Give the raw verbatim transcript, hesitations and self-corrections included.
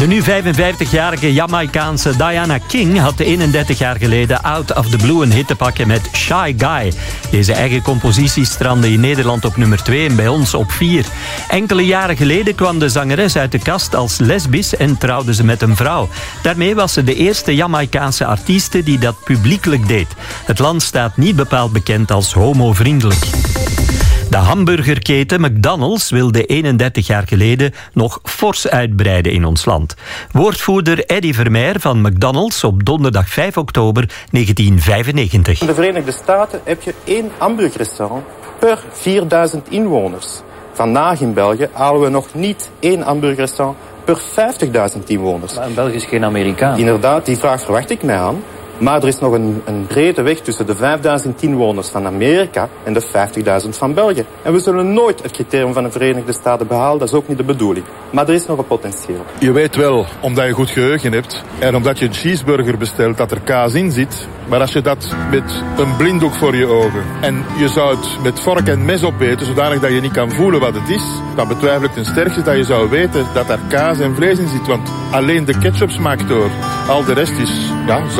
De nu vijfenvijftigjarige Jamaicaanse Diana King had eenendertig jaar geleden Out of the Blue een hit te pakken met Shy Guy. Deze eigen compositie strandde in Nederland op nummer twee en bij ons op vier. Enkele jaren geleden kwam de zangeres uit de kast als lesbisch en trouwde ze met een vrouw. Daarmee was ze de eerste Jamaicaanse artieste die dat publiekelijk deed. Het land staat niet bepaald bekend als homovriendelijk. De hamburgerketen McDonald's wilde eenendertig jaar geleden nog fors uitbreiden in ons land. Woordvoerder Eddy Vermeer van McDonald's op donderdag vijf oktober negentien vijfennegentig. In de Verenigde Staten heb je één hamburgerrestaurant per vierduizend inwoners. Vandaag in België halen we nog niet één hamburgerrestaurant per vijftigduizend inwoners. Maar België is geen Amerikaan. Inderdaad, die vraag verwacht ik mij aan. Maar er is nog een, een brede weg tussen de vijfduizend inwoners van Amerika en de vijftigduizend van België. En we zullen nooit het criterium van de Verenigde Staten behalen, dat is ook niet de bedoeling. Maar er is nog een potentieel. Je weet wel, omdat je goed geheugen hebt en omdat je een cheeseburger bestelt, dat er kaas in zit. Maar als je dat met een blinddoek voor je ogen en je zou het met vork en mes opeten, zodanig dat je niet kan voelen wat het is, dan betwijfel ik ten sterkste dat je zou weten dat er kaas en vlees in zit. Want alleen de ketchup smaakt door. Al de rest is, ja...